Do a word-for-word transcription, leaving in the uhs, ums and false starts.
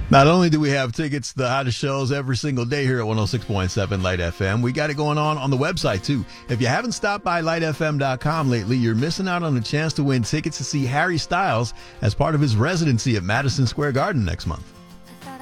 Not only do we have tickets to the hottest shows every single day here at one oh six point seven Light F M, we got it going on on the website, too. If you haven't stopped by light f m dot com lately, you're missing out on a chance to win tickets to see Harry Styles as part of his residency at Madison Square Garden next month.